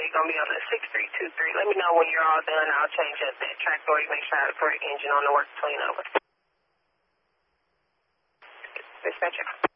you're going to be on the 6323. Let me know when you're all done. I'll change up that track for you, make sure I have the correct engine on the work clean over. Dispatcher.